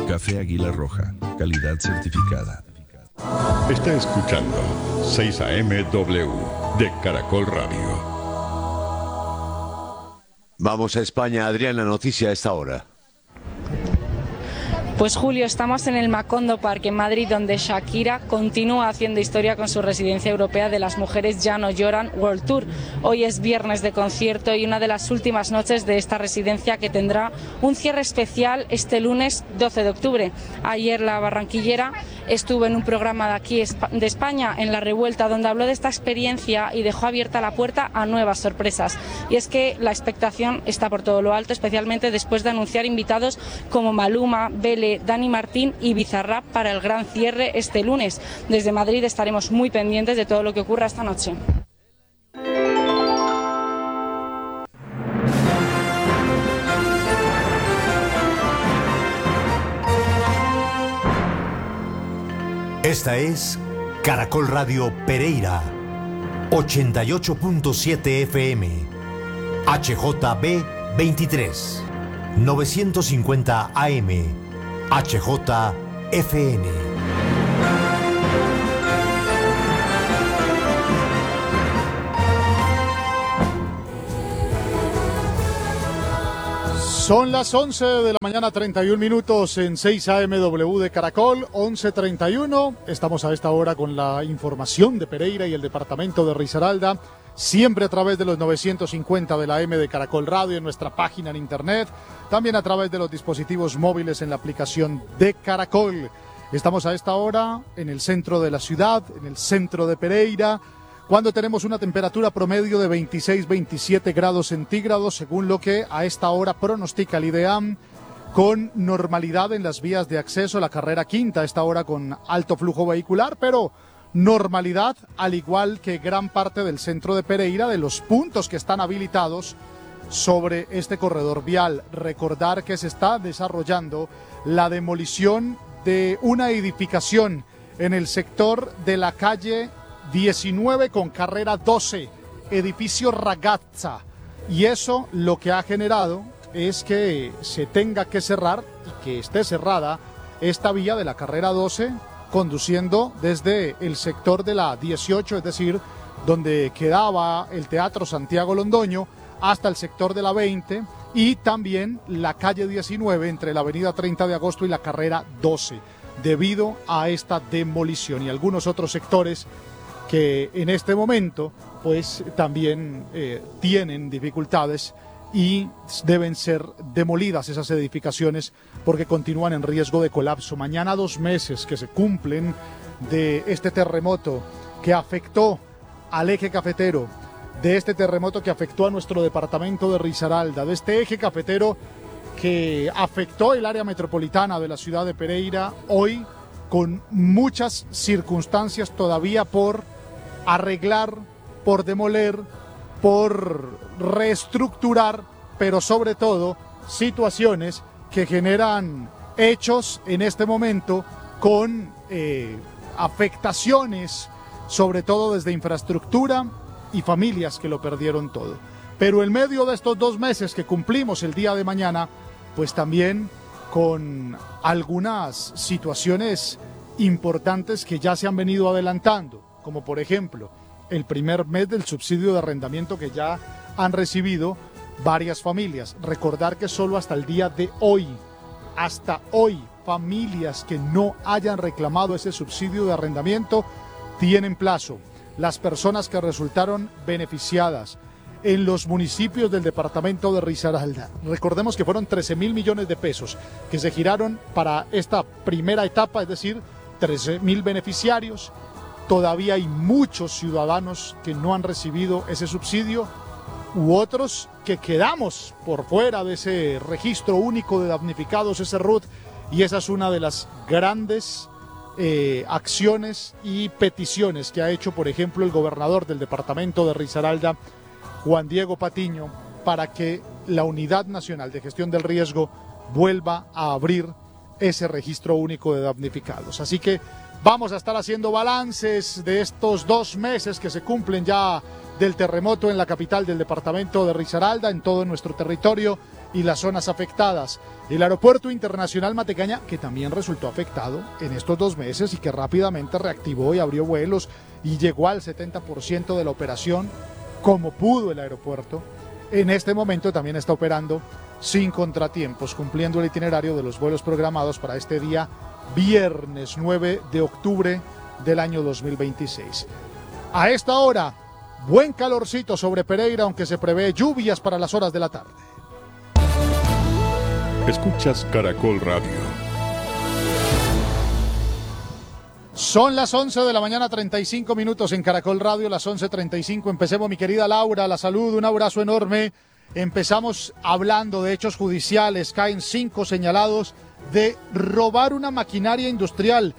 Café Águila Roja, calidad certificada. Está escuchando 6 AM-W de Caracol Radio. Vamos a España, Adriana, noticia a esta hora. Pues Julio, estamos en el Macondo Park en Madrid, donde Shakira continúa haciendo historia con su residencia europea de Las Mujeres Ya No Lloran World Tour. Hoy es viernes de concierto y una de las últimas noches de esta residencia, que tendrá un cierre especial este lunes 12 de octubre. Ayer la barranquillera estuvo en un programa de aquí de España, en La Revuelta, donde habló de esta experiencia y dejó abierta la puerta a nuevas sorpresas. Y es que la expectación está por todo lo alto, especialmente después de anunciar invitados como Maluma, Bele, Dani Martín y Bizarrap para el gran cierre este lunes. Desde Madrid estaremos muy pendientes de todo lo que ocurra esta noche. Esta es Caracol Radio Pereira, 88.7 FM, HJB 23, 950 AM, HJFN. Son las 11 de la mañana, 31 minutos en 6 AM-W de Caracol, 11:31. Estamos a esta hora con la información de Pereira y el departamento de Risaralda, siempre a través de los 950 de la M de Caracol Radio, en nuestra página en internet, también a través de los dispositivos móviles en la aplicación de Caracol. Estamos a esta hora en el centro de la ciudad, en el centro de Pereira, cuando tenemos una temperatura promedio de 26-27 grados centígrados, según lo que a esta hora pronostica el IDEAM, con normalidad en las vías de acceso a la carrera quinta, a esta hora con alto flujo vehicular, pero normalidad, al igual que gran parte del centro de Pereira, de los puntos que están habilitados sobre este corredor vial. Recordar que se está desarrollando la demolición de una edificación en el sector de la calle 19 con carrera 12, edificio Ragazza, y eso lo que ha generado es que se tenga que cerrar y que esté cerrada esta vía de la carrera 12, conduciendo desde el sector de la 18, es decir, donde quedaba el Teatro Santiago Londoño, hasta el sector de la 20, y también la calle 19 entre la avenida 30 de agosto y la carrera 12, debido a esta demolición y algunos otros sectores que en este momento pues también tienen dificultades y deben ser demolidas esas edificaciones porque continúan en riesgo de colapso. Mañana 2 meses que se cumplen de este terremoto que afectó al eje cafetero, de este terremoto que afectó a nuestro departamento de Risaralda, de este eje cafetero que afectó el área metropolitana de la ciudad de Pereira, hoy con muchas circunstancias todavía por arreglar, por demoler, por reestructurar, pero sobre todo situaciones que generan hechos en este momento con afectaciones, sobre todo desde infraestructura y familias que lo perdieron todo. Pero en medio de estos 2 meses que cumplimos el día de mañana, pues también con algunas situaciones importantes que ya se han venido adelantando, como por ejemplo el primer mes del subsidio de arrendamiento que ya han recibido varias familias. Recordar que solo hasta el día de hoy, familias que no hayan reclamado ese subsidio de arrendamiento tienen plazo. Las personas que resultaron beneficiadas en los municipios del departamento de Risaralda, recordemos que fueron 13.000 millones de pesos que se giraron para esta primera etapa, es decir, 13.000 beneficiarios. Todavía hay muchos ciudadanos que no han recibido ese subsidio, u otros que quedamos por fuera de ese registro único de damnificados, ese RUT, y esa es una de las grandes acciones y peticiones que ha hecho, por ejemplo, el gobernador del departamento de Risaralda, Juan Diego Patiño, para que la Unidad Nacional de Gestión del Riesgo vuelva a abrir ese registro único de damnificados. Así que vamos a estar haciendo balances de estos 2 meses que se cumplen ya del terremoto en la capital del departamento de Risaralda, en todo nuestro territorio, y las zonas afectadas. El Aeropuerto Internacional Matecaña, que también resultó afectado en estos 2 meses y que rápidamente reactivó y abrió vuelos y llegó al 70% de la operación como pudo el aeropuerto, en este momento también está operando sin contratiempos, cumpliendo el itinerario de los vuelos programados para este día viernes 9 de octubre del año 2026. A esta hora, buen calorcito sobre Pereira, aunque se prevé lluvias para las horas de la tarde. Escuchas Caracol Radio. Son las 11 de la mañana, 35 minutos en Caracol Radio, las 11:35. Empecemos, mi querida Laura, la salud, un abrazo enorme. Empezamos hablando de hechos judiciales. Caen 5 señalados de robar una maquinaria industrial.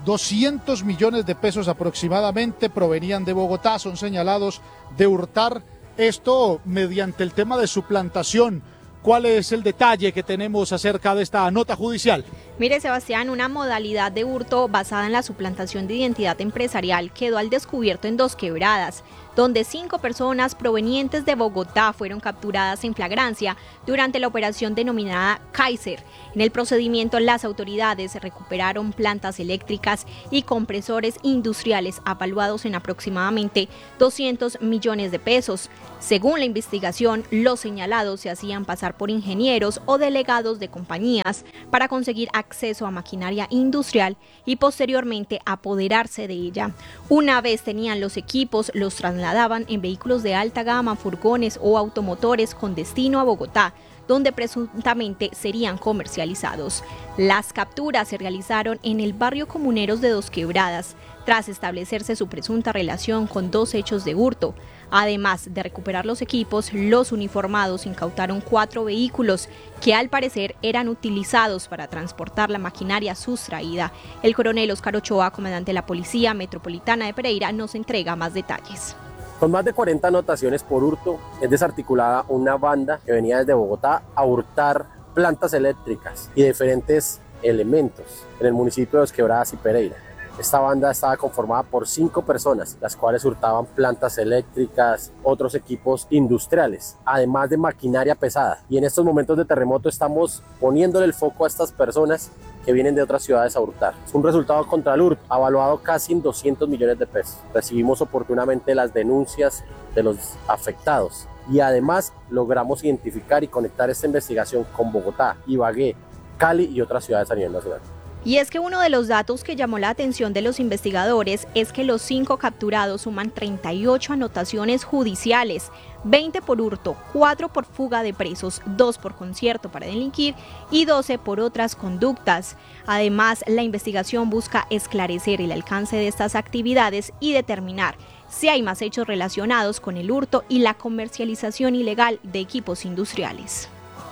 200 millones de pesos aproximadamente provenían de Bogotá. Son señalados de hurtar esto mediante el tema de suplantación. ¿Cuál es el detalle que tenemos acerca de esta nota judicial? Mire, Sebastián, una modalidad de hurto basada en la suplantación de identidad empresarial quedó al descubierto en Dos Quebradas, donde 5 personas provenientes de Bogotá fueron capturadas en flagrancia durante la operación denominada Kaiser. En el procedimiento, las autoridades recuperaron plantas eléctricas y compresores industriales avaluados en aproximadamente 200 millones de pesos. Según la investigación, los señalados se hacían pasar por ingenieros o delegados de compañías para conseguir acceso a maquinaria industrial y posteriormente apoderarse de ella. Una vez tenían los equipos, los trasladaban en vehículos de alta gama, furgones o automotores con destino a Bogotá, donde presuntamente serían comercializados. Las capturas se realizaron en el barrio Comuneros de Dos Quebradas, tras establecerse su presunta relación con 2 hechos de hurto. Además de recuperar los equipos, los uniformados incautaron 4 vehículos que al parecer eran utilizados para transportar la maquinaria sustraída. El coronel Oscar Ochoa, comandante de la Policía Metropolitana de Pereira, nos entrega más detalles. Con más de 40 anotaciones por hurto, es desarticulada una banda que venía desde Bogotá a hurtar plantas eléctricas y diferentes elementos en el municipio de Dos Quebradas y Pereira. Esta banda estaba conformada por 5 personas, las cuales hurtaban plantas eléctricas, otros equipos industriales, además de maquinaria pesada. Y en estos momentos de terremoto estamos poniéndole el foco a estas personas que vienen de otras ciudades a hurtar. Es un resultado contra el hurto, avaluado casi en 200 millones de pesos. Recibimos oportunamente las denuncias de los afectados y además logramos identificar y conectar esta investigación con Bogotá, Ibagué, Cali y otras ciudades a nivel nacional. Y es que uno de los datos que llamó la atención de los investigadores es que los 5 capturados suman 38 anotaciones judiciales, 20 por hurto, 4 por fuga de presos, 2 por concierto para delinquir y 12 por otras conductas. Además, la investigación busca esclarecer el alcance de estas actividades y determinar si hay más hechos relacionados con el hurto y la comercialización ilegal de equipos industriales.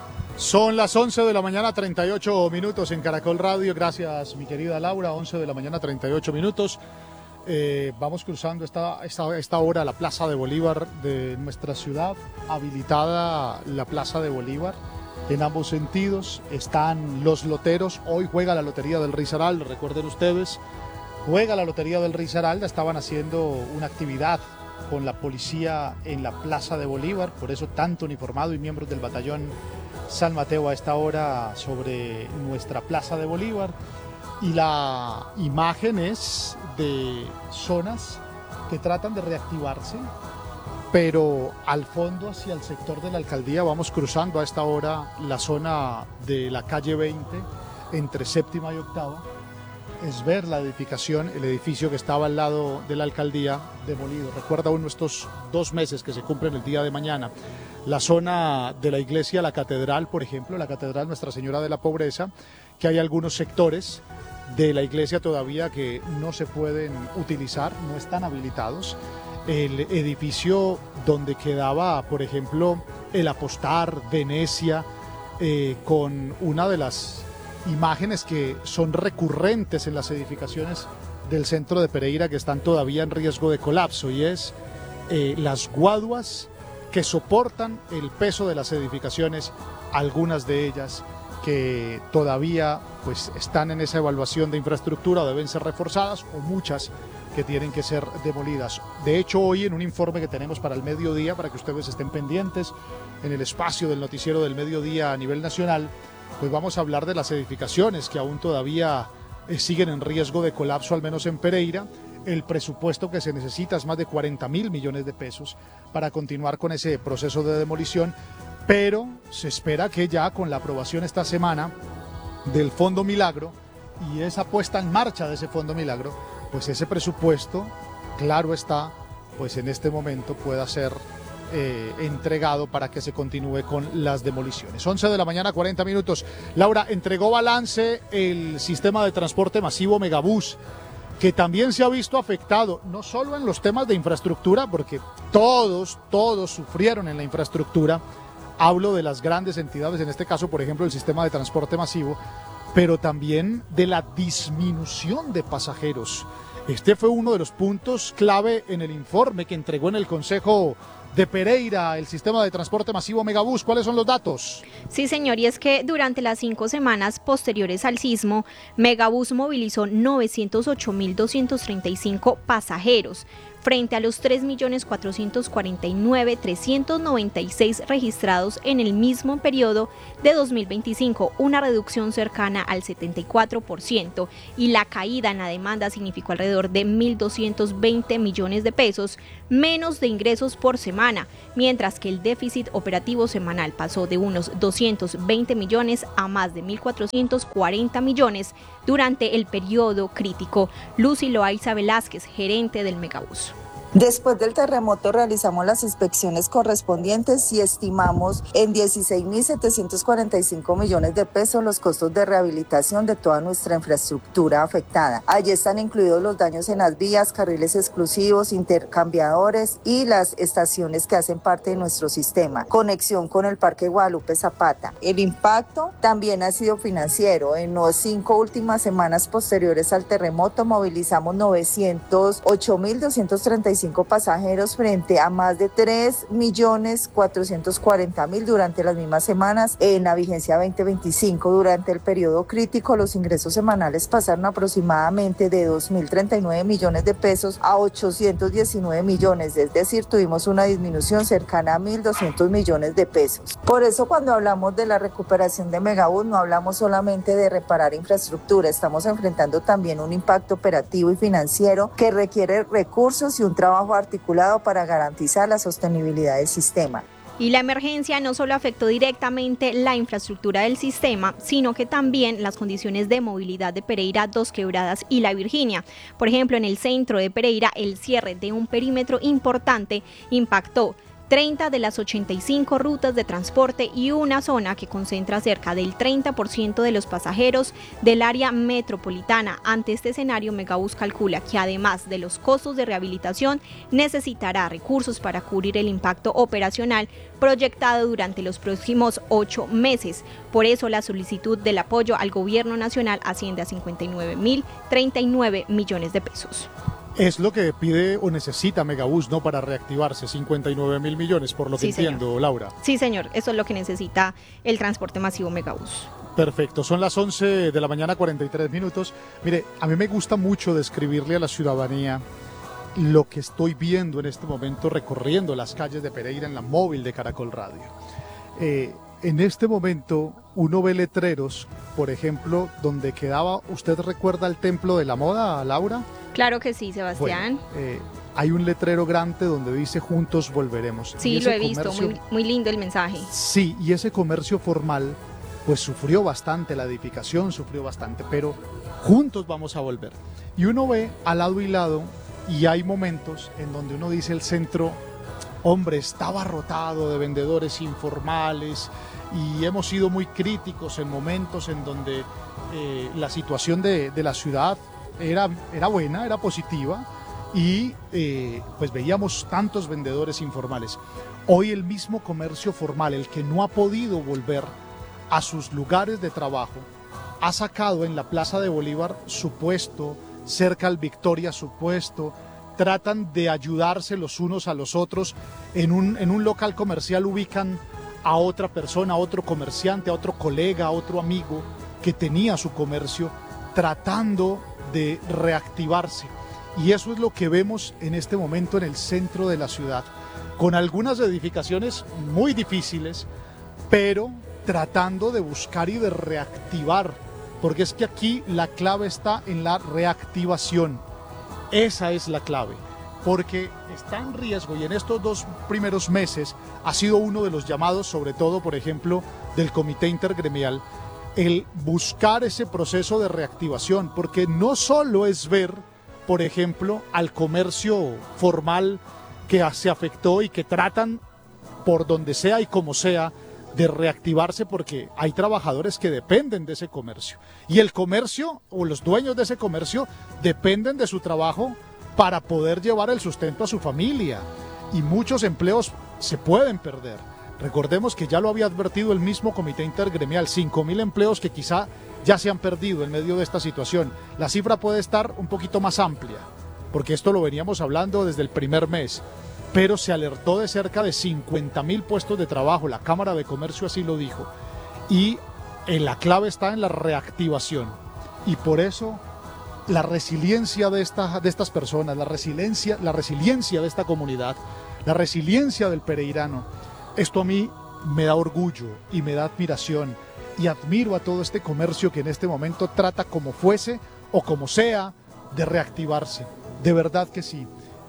Son las 11 de la mañana, 38 minutos en Caracol Radio. Gracias, mi querida Laura. 11 de la mañana, 38 minutos. Vamos cruzando esta hora la Plaza de Bolívar de nuestra ciudad. Habilitada la Plaza de Bolívar en ambos sentidos. Están los loteros. Hoy juega la Lotería del Risaralda. Recuerden ustedes, juega la Lotería del Risaralda. Estaban haciendo una actividad con la policía en la Plaza de Bolívar. Por eso tanto uniformado y miembros del batallón San Mateo a esta hora sobre nuestra Plaza de Bolívar, y la imagen es de zonas que tratan de reactivarse, pero al fondo, hacia el sector de la alcaldía, vamos cruzando a esta hora la zona de la calle 20 entre 7ª y 8ª. Es ver la edificación, el edificio que estaba al lado de la alcaldía demolido. Recuerda uno estos 2 meses que se cumplen el día de mañana. La zona de la iglesia, la catedral, por ejemplo, la catedral Nuestra Señora de la Pobreza, que hay algunos sectores de la iglesia todavía que no se pueden utilizar, no están habilitados. El edificio donde quedaba, por ejemplo, el Apostar, Venecia, con una de las imágenes que son recurrentes en las edificaciones del centro de Pereira que están todavía en riesgo de colapso, y es las guaduas que soportan el peso de las edificaciones, algunas de ellas que todavía pues están en esa evaluación de infraestructura o deben ser reforzadas, o muchas que tienen que ser demolidas. De hecho, hoy en un informe que tenemos para el mediodía, para que ustedes estén pendientes en el espacio del noticiero del mediodía a nivel nacional, pues vamos a hablar de las edificaciones que aún todavía siguen en riesgo de colapso, al menos en Pereira. El presupuesto que se necesita es más de 40.000 millones de pesos para continuar con ese proceso de demolición, pero se espera que ya con la aprobación esta semana del Fondo Milagro y esa puesta en marcha de ese Fondo Milagro, pues ese presupuesto, claro está, pues en este momento pueda ser entregado para que se continúe con las demoliciones. 11 de la mañana, 40 minutos. Laura, entregó balance el sistema de transporte masivo Megabús, que también se ha visto afectado, no solo en los temas de infraestructura, porque todos sufrieron en la infraestructura. Hablo de las grandes entidades, en este caso, por ejemplo, el sistema de transporte masivo, pero también de la disminución de pasajeros. Este fue uno de los puntos clave en el informe que entregó en el Consejo de Pereira el sistema de transporte masivo Megabús. ¿Cuáles son los datos? Sí, señor, y es que durante las 5 semanas posteriores al sismo, Megabús movilizó 908.235 pasajeros, frente a los 3.449.396 registrados en el mismo periodo de 2025, una reducción cercana al 74%, y la caída en la demanda significó alrededor de 1.220 millones de pesos menos de ingresos por semana, mientras que el déficit operativo semanal pasó de unos 220 millones a más de 1.440 millones durante el periodo crítico. Lucy Loaiza Velázquez, gerente del Megabús. Después del terremoto realizamos las inspecciones correspondientes y estimamos en 16.745 millones de pesos los costos de rehabilitación de toda nuestra infraestructura afectada. Allí están incluidos los daños en las vías, carriles exclusivos, intercambiadores y las estaciones que hacen parte de nuestro sistema. Conexión con el Parque Guadalupe Zapata. El impacto también ha sido financiero. En las 5 últimas semanas posteriores al terremoto movilizamos 908.235 pasajeros frente a más de 3.440.000 durante las mismas semanas en la vigencia 2025. Durante el periodo crítico, los ingresos semanales pasaron aproximadamente de 2.039 millones de pesos a 819 millones, es decir, tuvimos una disminución cercana a 1.200 millones de pesos. Por eso, cuando hablamos de la recuperación de Megabús, no hablamos solamente de reparar infraestructura, estamos enfrentando también un impacto operativo y financiero que requiere recursos y un trabajo articulado para garantizar la sostenibilidad del sistema. Y la emergencia no solo afectó directamente la infraestructura del sistema, sino que también las condiciones de movilidad de Pereira, Dos Quebradas y La Virginia. Por ejemplo, en el centro de Pereira, el cierre de un perímetro importante impactó 30 de las 85 rutas de transporte y una zona que concentra cerca del 30% de los pasajeros del área metropolitana. Ante este escenario, Megabús calcula que además de los costos de rehabilitación, necesitará recursos para cubrir el impacto operacional proyectado durante los próximos 8 meses. Por eso, la solicitud del apoyo al gobierno nacional asciende a 59.039 millones de pesos. Es lo que pide o necesita Megabús, ¿no?, para reactivarse, 59.000 millones, por lo que entiendo, señor. Laura. Sí, señor, eso es lo que necesita el transporte masivo Megabús. Perfecto, son las 11 de la mañana, 43 minutos. Mire, a mí me gusta mucho describirle a la ciudadanía lo que estoy viendo en este momento recorriendo las calles de Pereira en la móvil de Caracol Radio. En este momento uno ve letreros, por ejemplo, donde quedaba, ¿usted recuerda el Templo de la Moda, Laura? Claro que sí, Sebastián. Bueno, hay un letrero grande donde dice "Juntos volveremos". Sí, lo he visto, muy lindo el mensaje. Sí, y ese comercio formal pues sufrió bastante, la edificación sufrió bastante, pero juntos vamos a volver. Y uno ve al lado y lado, y hay momentos en donde uno dice el centro, hombre, está abarrotado de vendedores informales, y hemos sido muy críticos en momentos en donde la situación de la ciudad era buena, era positiva, y pues veíamos tantos vendedores informales. Hoy el mismo comercio formal, el que no ha podido volver a sus lugares de trabajo, ha sacado en la Plaza de Bolívar su puesto, cerca al Victoria su puesto, tratan de ayudarse los unos a los otros, en un local comercial ubican a otra persona, a otro comerciante, a otro colega, a otro amigo que tenía su comercio, tratando de reactivarse. Y eso es lo que vemos en este momento en el centro de la ciudad, con algunas edificaciones muy difíciles, pero tratando de buscar y de reactivar, porque es que aquí la clave está en la reactivación. Esa es la clave, porque está en riesgo, y en estos 2 primeros meses ha sido uno de los llamados, sobre todo, por ejemplo, del Comité Intergremial, el buscar ese proceso de reactivación, porque no solo es ver, por ejemplo, al comercio formal que se afectó y que tratan por donde sea y como sea de reactivarse, porque hay trabajadores que dependen de ese comercio, y el comercio o los dueños de ese comercio dependen de su trabajo para poder llevar el sustento a su familia, y muchos empleos se pueden perder. Recordemos que ya lo había advertido el mismo Comité Intergremial, 5.000 empleos que quizá ya se han perdido en medio de esta situación. La cifra puede estar un poquito más amplia, porque esto lo veníamos hablando desde el primer mes, pero se alertó de cerca de 50.000 puestos de trabajo, la Cámara de Comercio así lo dijo, y la clave está en la reactivación, y por eso la resiliencia de estas personas, la resiliencia de esta comunidad, la resiliencia del pereirano, esto a mí me da orgullo y me da admiración, y admiro a todo este comercio que en este momento trata como fuese o como sea de reactivarse, de verdad que sí.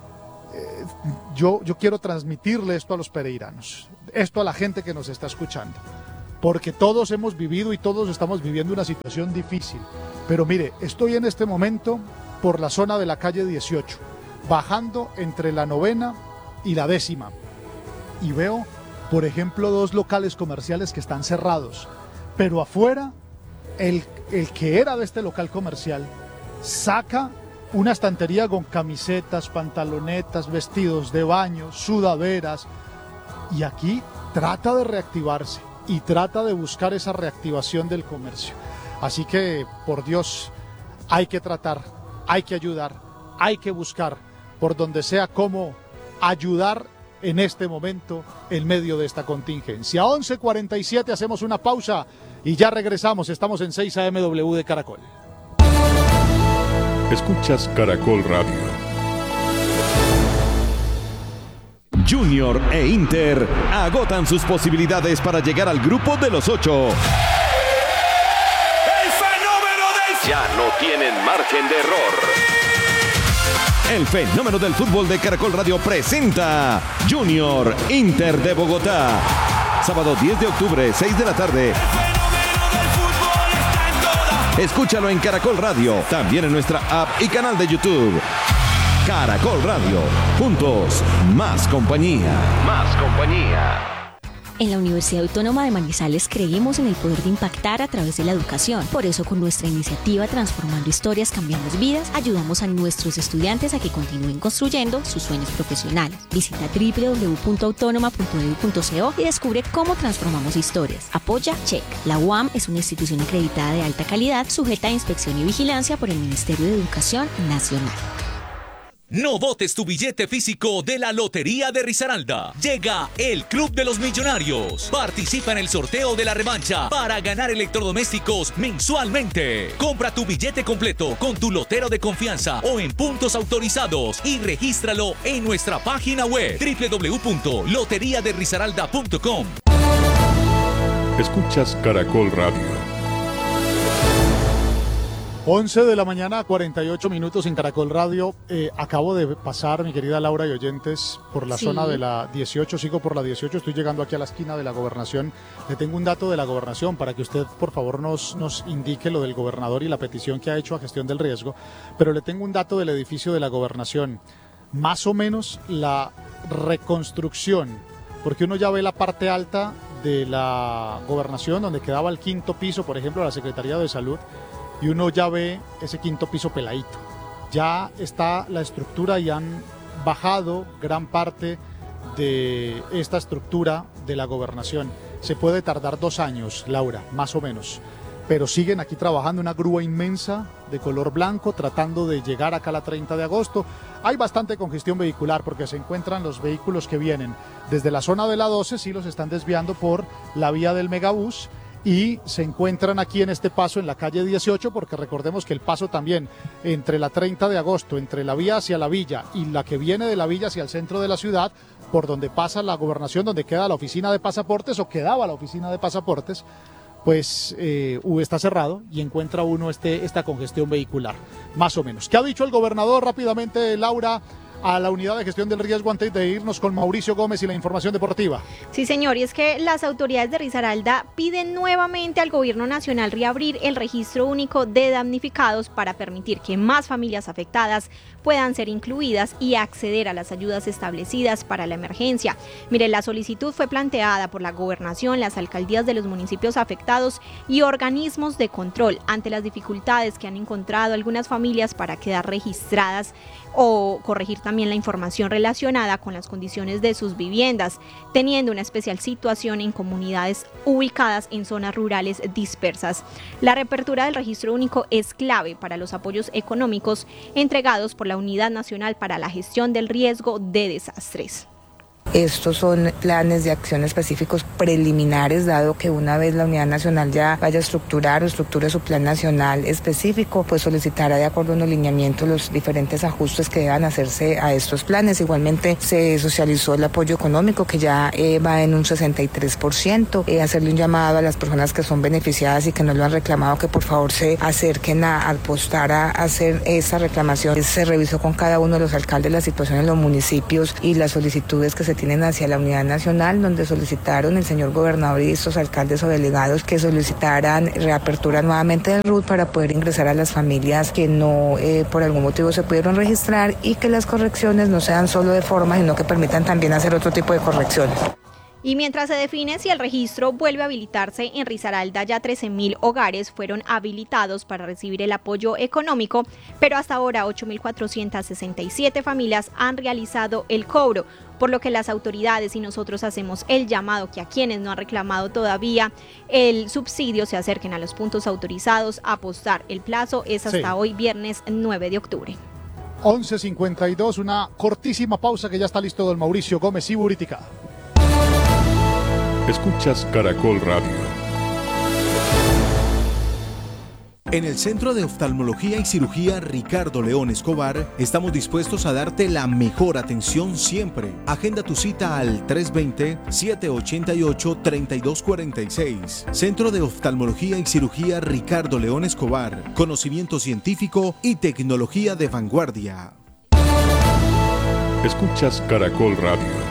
Yo quiero transmitirle esto a los pereiranos, esto a la gente que nos está escuchando, porque todos hemos vivido y todos estamos viviendo una situación difícil, pero mire, estoy en este momento por la zona de la calle 18, bajando entre la 9ª y la 10ª, y veo, por ejemplo, 2 locales comerciales que están cerrados, pero afuera, el que era de este local comercial saca una estantería con camisetas, pantalonetas, vestidos de baño, sudaderas, y aquí trata de reactivarse y trata de buscar esa reactivación del comercio. Así que, por Dios, hay que tratar, hay que ayudar, hay que buscar por donde sea cómo ayudar en este momento en medio de esta contingencia. 11:47, hacemos una pausa y ya regresamos. Estamos en 6 AMW de Caracol. Escuchas Caracol Radio. Junior e Inter agotan sus posibilidades para llegar al grupo de los 8. ¡El fenómeno del... Ya no tienen margen de error. El fenómeno del fútbol de Caracol Radio presenta Junior Inter de Bogotá. Sábado 10 de octubre, 6 de la tarde. Escúchalo en Caracol Radio, también en nuestra app y canal de YouTube. Caracol Radio, juntos, más compañía. Más compañía. En la Universidad Autónoma de Manizales creemos en el poder de impactar a través de la educación. Por eso, con nuestra iniciativa Transformando Historias, Cambiamos Vidas, ayudamos a nuestros estudiantes a que continúen construyendo sus sueños profesionales. Visita www.autonoma.edu.co y descubre cómo transformamos historias. Apoya CHEC. La UAM es una institución acreditada de alta calidad, sujeta a inspección y vigilancia por el Ministerio de Educación Nacional. No botes tu billete físico de la Lotería de Risaralda. Llega el Club de los Millonarios. Participa en el sorteo de la revancha para ganar electrodomésticos mensualmente. Compra tu billete completo con tu lotero de confianza o en puntos autorizados y regístralo en nuestra página web www.loteriaderisaralda.com. Escuchas Caracol Radio. 11 de la mañana, 48 minutos en Caracol Radio. Acabo de pasar, mi querida Laura y oyentes, por la zona de la 18, sigo por la 18, estoy llegando aquí a la esquina de la Gobernación. Le tengo un dato de la Gobernación para que usted, por favor, nos indique lo del gobernador y la petición que ha hecho a gestión del riesgo, pero le tengo un dato del edificio de la Gobernación. Más o menos la reconstrucción, porque uno ya ve la parte alta de la Gobernación, donde quedaba el 5º piso, por ejemplo, de la Secretaría de Salud, y uno ya ve ese 5º piso peladito. Ya está la estructura y han bajado gran parte de esta estructura de la Gobernación. Se puede tardar 2 años, Laura, más o menos. pero siguen aquí trabajando una grúa inmensa de color blanco tratando de llegar acá a la 30 de agosto. Hay bastante congestión vehicular porque se encuentran los vehículos que vienen desde la zona de la 12, sí los están desviando por la vía del Megabús, y se encuentran aquí en este paso en la calle 18, porque recordemos que el paso también entre la 30 de agosto, entre la vía hacia la villa y la que viene de la villa hacia el centro de la ciudad, por donde pasa la gobernación, donde queda la oficina de pasaportes o quedaba la oficina de pasaportes, pues está cerrado y encuentra uno esta congestión vehicular, más o menos. ¿Qué ha dicho el gobernador rápidamente, Laura, a la unidad de gestión del riesgo antes de irnos con Mauricio Gómez y la información deportiva? Sí, señor, y es que las autoridades de Risaralda piden nuevamente al gobierno nacional reabrir el registro único de damnificados para permitir que más familias afectadas puedan ser incluidas y acceder a las ayudas establecidas para la emergencia. Mire, la solicitud fue planteada por la gobernación, las alcaldías de los municipios afectados y organismos de control ante las dificultades que han encontrado algunas familias para quedar registradas o corregir también la información relacionada con las condiciones de sus viviendas, teniendo una especial situación en comunidades ubicadas en zonas rurales dispersas. La reapertura del registro único es clave para los apoyos económicos entregados por la Unidad Nacional para la Gestión del Riesgo de Desastres. Estos son planes de acción específicos preliminares, dado que una vez la Unidad Nacional ya vaya a estructurar o estructure su plan nacional específico, pues solicitará de acuerdo a unos lineamientos los diferentes ajustes que deban hacerse a estos planes. Igualmente se socializó el apoyo económico, que ya va en un 63%, hacerle un llamado a las personas que son beneficiadas y que no lo han reclamado, que por favor se acerquen a apostar a hacer esa reclamación. Se revisó con cada uno de los alcaldes la situación en los municipios y las solicitudes que se tienen hacia la Unidad Nacional, donde solicitaron el señor gobernador y estos alcaldes o delegados que solicitaran reapertura nuevamente del RUT para poder ingresar a las familias que no por algún motivo se pudieron registrar, y que las correcciones no sean solo de forma, sino que permitan también hacer otro tipo de correcciones. Y mientras se define si el registro vuelve a habilitarse, en Risaralda ya 13.000 hogares fueron habilitados para recibir el apoyo económico, pero hasta ahora 8.467 familias han realizado el cobro, por lo que las autoridades y nosotros hacemos el llamado que a quienes no han reclamado todavía el subsidio se acerquen a los puntos autorizados a apostar. El plazo es hasta hoy, viernes 9 de octubre. 11:52, una cortísima pausa que ya está listo don Mauricio Gómez y Buritica. Escuchas Caracol Radio. En el Centro de Oftalmología y Cirugía Ricardo León Escobar estamos dispuestos a darte la mejor atención siempre. Agenda tu cita al 320-788-3246. Centro de Oftalmología y Cirugía Ricardo León Escobar. Conocimiento científico y tecnología de vanguardia. Escuchas Caracol Radio.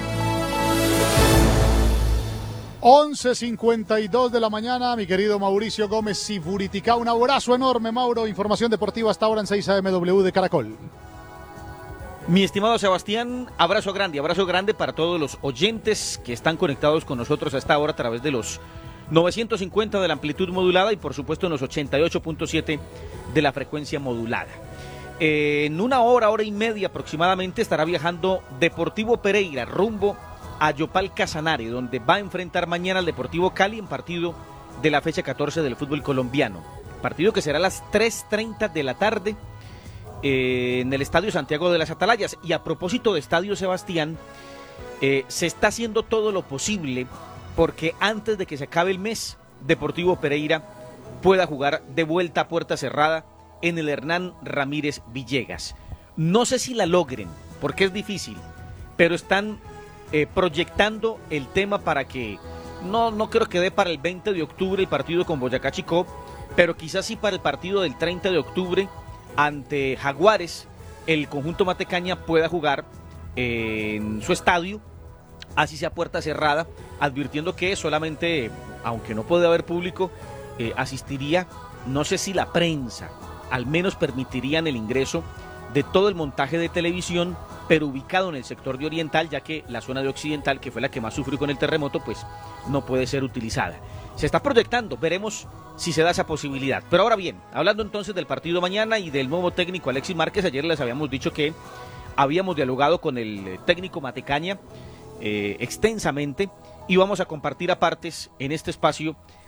11:52 de la mañana, mi querido Mauricio Gómez y Buritica. Un abrazo enorme, Mauro. Información deportiva hasta ahora en 6 AMW de Caracol. Mi estimado Sebastián, abrazo grande para todos los oyentes que están conectados con nosotros a esta hora a través de los 950 de la amplitud modulada y por supuesto en los 88.7 de la frecuencia modulada. En una hora y media aproximadamente estará viajando Deportivo Pereira rumbo a Yopal Casanare, donde va a enfrentar mañana al Deportivo Cali en partido de la fecha 14 del fútbol colombiano. Partido que será a las 3:30 de la tarde en el Estadio Santiago de las Atalayas. Y a propósito de Estadio Sebastián, se está haciendo todo lo posible porque antes de que se acabe el mes, Deportivo Pereira pueda jugar de vuelta a puerta cerrada en el Hernán Ramírez Villegas. No sé si la logren, porque es difícil, pero están proyectando el tema para que, no creo que dé para el 20 de octubre el partido con Boyacá Chicó, pero quizás sí para el partido del 30 de octubre ante Jaguares, el conjunto matecaña pueda jugar en su estadio, así sea puerta cerrada, advirtiendo que solamente, aunque no puede haber público, asistiría, no sé si la prensa, al menos permitirían el ingreso de todo el montaje de televisión, pero ubicado en el sector de oriental, ya que la zona de occidental, que fue la que más sufrió con el terremoto, pues no puede ser utilizada. Se está proyectando, veremos si se da esa posibilidad. Pero ahora bien, hablando entonces del partido mañana y del nuevo técnico Alexis Márquez, ayer les habíamos dicho que habíamos dialogado con el técnico matecaña extensamente y vamos a compartir a partes en este espacio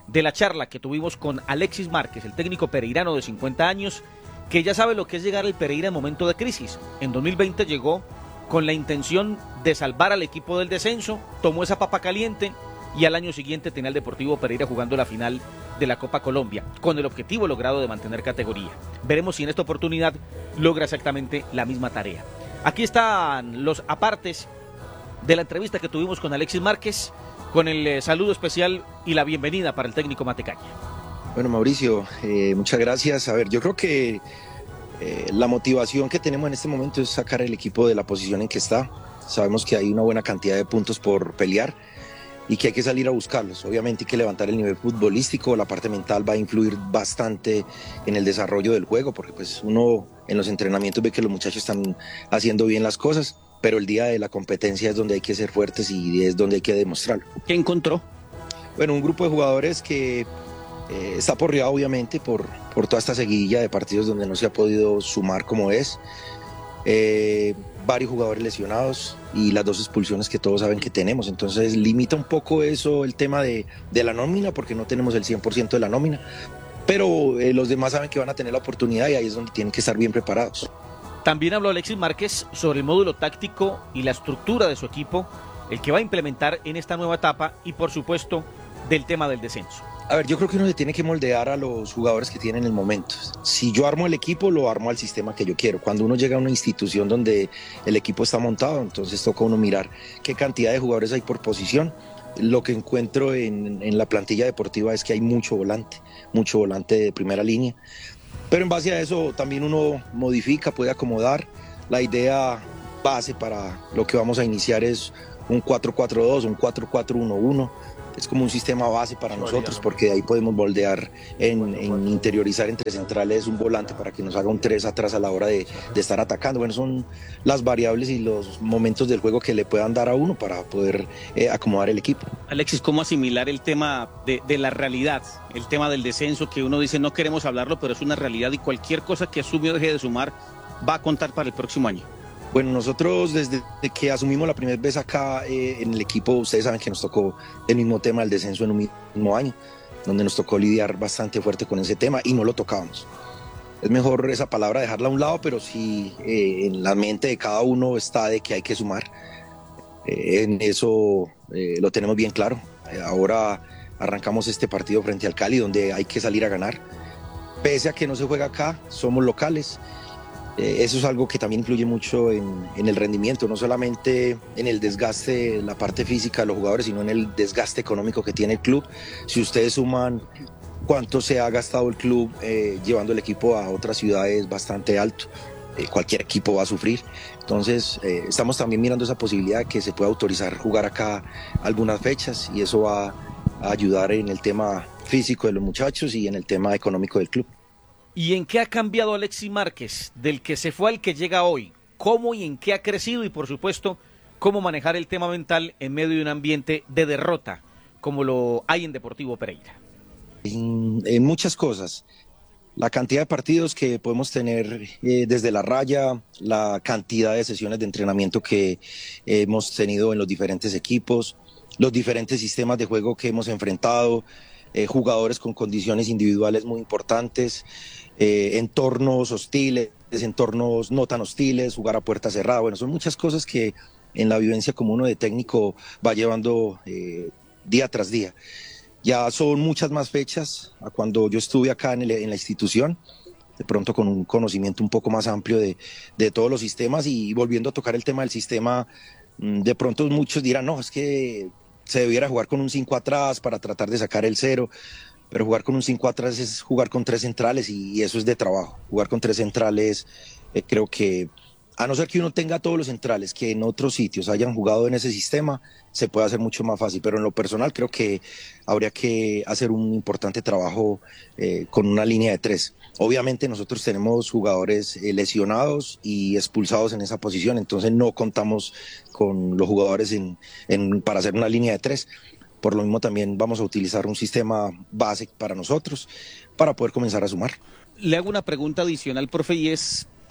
de la charla que tuvimos con Alexis Márquez, el técnico pereirano de 50 años, que ya sabe lo que es llegar al Pereira en momento de crisis. En 2020 llegó con la intención de salvar al equipo del descenso, tomó esa papa caliente y al año siguiente tenía el Deportivo Pereira jugando la final de la Copa Colombia, con el objetivo logrado de mantener categoría. Veremos si en esta oportunidad logra exactamente la misma tarea. Aquí están los apartes de la entrevista que tuvimos con Alexis Márquez, con el saludo especial y la bienvenida para el técnico Matecaña. Bueno, Mauricio, muchas gracias. A ver, yo creo que la motivación que tenemos en este momento es sacar el equipo de la posición en que está. Sabemos que hay una buena cantidad de puntos por pelear y que hay que salir a buscarlos. Obviamente hay que levantar el nivel futbolístico, la parte mental va a influir bastante en el desarrollo del juego, porque pues uno en los entrenamientos ve que los muchachos están haciendo bien las cosas, pero el día de la competencia es donde hay que ser fuertes y es donde hay que demostrarlo. ¿Qué encontró? Bueno, un grupo de jugadores que está aporreado obviamente por toda esta seguidilla de partidos donde no se ha podido sumar como es. Varios jugadores lesionados y las 2 expulsiones que todos saben que tenemos, entonces limita un poco eso el tema de la nómina, porque no tenemos el 100% de la nómina, pero los demás saben que van a tener la oportunidad y ahí es donde tienen que estar bien preparados. También habló Alexis Márquez sobre el módulo táctico y la estructura de su equipo, el que va a implementar en esta nueva etapa y por supuesto del tema del descenso. A ver, yo creo que uno se tiene que moldear a los jugadores que tienen en el momento. Si yo armo el equipo, lo armo al sistema que yo quiero. Cuando uno llega a una institución donde el equipo está montado, entonces toca uno mirar qué cantidad de jugadores hay por posición. Lo que encuentro en la plantilla deportiva es que hay mucho volante de primera línea. Pero en base a eso también uno modifica, puede acomodar. La idea base para lo que vamos a iniciar es un 4-4-2, un 4-4-1-1. Es como un sistema base para nosotros, porque ahí podemos moldear en interiorizar entre centrales un volante para que nos haga un 3 atrás a la hora de estar atacando. Bueno, son las variables y los momentos del juego que le puedan dar a uno para poder acomodar el equipo. Alexis, ¿cómo asimilar el tema de la realidad, el tema del descenso, que uno dice no queremos hablarlo, pero es una realidad y cualquier cosa que asume o deje de sumar va a contar para el próximo año? Bueno, nosotros desde que asumimos la primera vez acá en el equipo, ustedes saben que nos tocó el mismo tema del descenso en un mismo año, donde nos tocó lidiar bastante fuerte con ese tema y no lo tocábamos. Es mejor esa palabra dejarla a un lado, pero sí en la mente de cada uno está de que hay que sumar. En eso lo tenemos bien claro. Ahora arrancamos este partido frente al Cali, donde hay que salir a ganar. Pese a que no se juega acá, somos locales. Eso es algo que también influye mucho en el rendimiento, no solamente en el desgaste, la parte física de los jugadores, sino en el desgaste económico que tiene el club. Si ustedes suman cuánto se ha gastado el club llevando el equipo a otras ciudades, bastante alto, cualquier equipo va a sufrir. Entonces estamos también mirando esa posibilidad de que se pueda autorizar jugar acá algunas fechas, y eso va a ayudar en el tema físico de los muchachos y en el tema económico del club. ¿Y en qué ha cambiado Alexis Márquez del que se fue al que llega hoy? ¿Cómo y en qué ha crecido? Y por supuesto, ¿cómo manejar el tema mental en medio de un ambiente de derrota como lo hay en Deportivo Pereira? En muchas cosas. La cantidad de partidos que podemos tener desde la raya, la cantidad de sesiones de entrenamiento que hemos tenido en los diferentes equipos, los diferentes sistemas de juego que hemos enfrentado, jugadores con condiciones individuales muy importantes, entornos hostiles, entornos no tan hostiles, jugar a puerta cerrada. Bueno, son muchas cosas que en la vivencia como uno de técnico va llevando día tras día. Ya son muchas más fechas a cuando yo estuve acá en la institución, de pronto con un conocimiento un poco más amplio de todos los sistemas, y volviendo a tocar el tema del sistema, de pronto muchos dirán, no, es que se debiera jugar con un 5 atrás para tratar de sacar el 0, pero jugar con un 5 atrás es jugar con 3 centrales y eso es de trabajo. Jugar con 3 centrales, creo que a no ser que uno tenga todos los centrales que en otros sitios hayan jugado en ese sistema, se puede hacer mucho más fácil, pero en lo personal creo que habría que hacer un importante trabajo con una línea de 3. Obviamente nosotros tenemos jugadores lesionados y expulsados en esa posición, entonces no contamos con los jugadores para hacer una línea de 3. Por lo mismo también vamos a utilizar un sistema base para nosotros, para poder comenzar a sumar. Le hago una pregunta adicional, profe, y es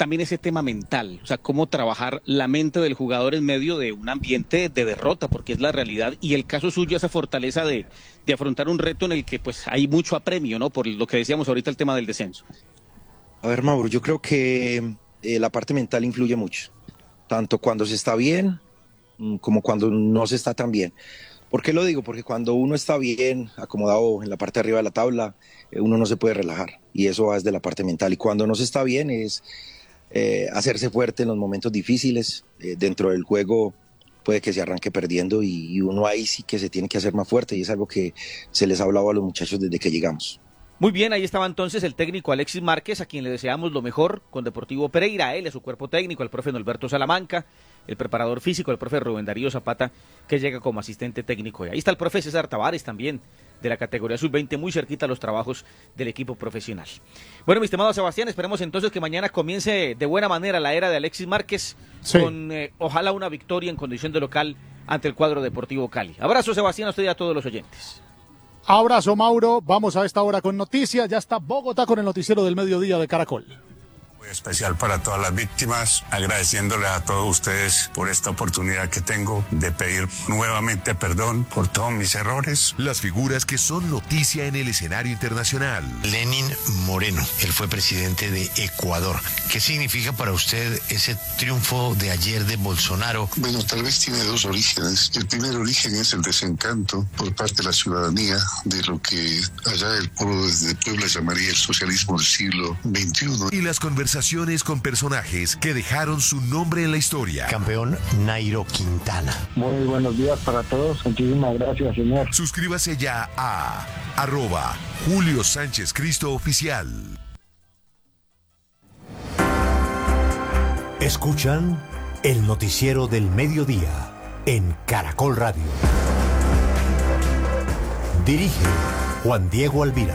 también ese tema mental, o sea, cómo trabajar la mente del jugador en medio de un ambiente de derrota, porque es la realidad, y el caso suyo, esa fortaleza de afrontar un reto en el que pues hay mucho apremio, ¿no? Por lo que decíamos ahorita, el tema del descenso. A ver, Mauro, yo creo que la parte mental influye mucho, tanto cuando se está bien como cuando no se está tan bien. ¿Por qué lo digo? Porque cuando uno está bien, acomodado en la parte de arriba de la tabla, uno no se puede relajar, y eso va desde la parte mental. Y cuando no se está bien es hacerse fuerte en los momentos difíciles. Dentro del juego puede que se arranque perdiendo y uno ahí sí que se tiene que hacer más fuerte, y es algo que se les ha hablado a los muchachos desde que llegamos. Muy bien, ahí estaba entonces el técnico Alexis Márquez, a quien le deseamos lo mejor con Deportivo Pereira, a él, a su cuerpo técnico, al profe Norberto Salamanca, el preparador físico, el profe Rubén Darío Zapata, que llega como asistente técnico. Y ahí está el profe César Tavares también, de la categoría sub-20, muy cerquita a los trabajos del equipo profesional. Bueno, mi estimado Sebastián, esperemos entonces que mañana comience de buena manera la era de Alexis Márquez, sí, con ojalá una victoria en condición de local ante el cuadro Deportivo Cali. Abrazo, Sebastián, a usted y a todos los oyentes. Abrazo, Mauro. Vamos a esta hora con noticias. Ya está Bogotá con el noticiero del mediodía de Caracol. Muy especial para todas las víctimas, agradeciéndoles a todos ustedes por esta oportunidad que tengo de pedir nuevamente perdón por todos mis errores. Las figuras que son noticia en el escenario internacional. Lenín Moreno, él fue presidente de Ecuador. ¿Qué significa para usted ese triunfo de ayer de Bolsonaro? Bueno, tal vez tiene dos orígenes. El primer origen es el desencanto por parte de la ciudadanía de lo que allá el pueblo de Puebla llamaría el socialismo del siglo XXI. Y las conversaciones con personajes que dejaron su nombre en la historia. Campeón Nairo Quintana. Muy buenos días para todos. Muchísimas gracias, señor. Suscríbase ya a @Julio Sánchez Cristo Oficial. Escuchan el noticiero del mediodía en Caracol Radio. Dirige Juan Diego Alvira.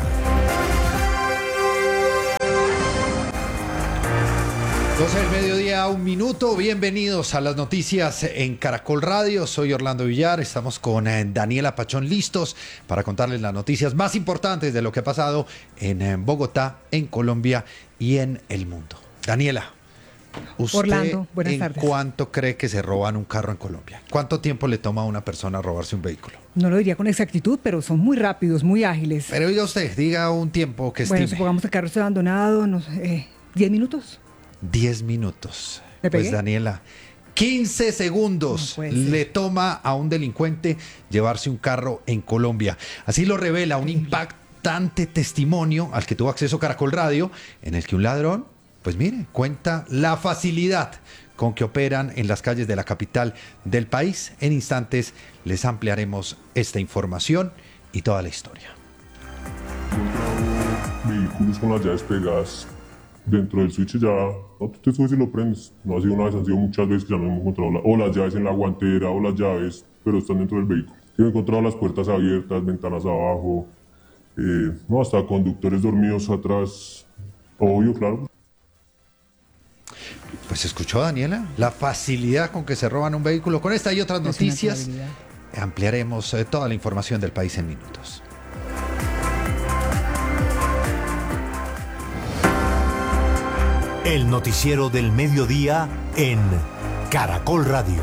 12 del mediodía, 1 minuto. Bienvenidos a las noticias en Caracol Radio. Soy Orlando Villar. Estamos con Daniela Pachón listos para contarles las noticias más importantes de lo que ha pasado en Bogotá, en Colombia y en el mundo. Daniela, ¿usted Orlando, buenas tardes. ¿Cuánto cree que se roban un carro en Colombia? ¿Cuánto tiempo le toma a una persona robarse un vehículo? No lo diría con exactitud, pero son muy rápidos, muy ágiles. Pero oiga usted, diga un tiempo que estime. Bueno, supongamos que el carro está abandonado, no sé, 10 minutos. 10 minutos. ¿Le pegué? Pues Daniela, 15 segundos le toma a un delincuente llevarse un carro en Colombia. Así lo revela un impactante testimonio al que tuvo acceso Caracol Radio, en el que un ladrón, pues mire, cuenta la facilidad con que operan en las calles de la capital del país. En instantes les ampliaremos esta información y toda la historia. Vehículos con las llaves pegadas dentro del switch, ya no te subes y lo prendes. No ha sido una vez, han sido muchas veces que ya no hemos encontrado o las llaves en la guantera o las llaves, pero están dentro del vehículo. He encontrado las puertas abiertas, ventanas abajo, no, hasta conductores dormidos atrás, obvio, claro. Pues escuchó, Daniela, la facilidad con que se roban un vehículo. Con esta y otras noticias ampliaremos toda la información del país en minutos. El noticiero del mediodía en Caracol Radio.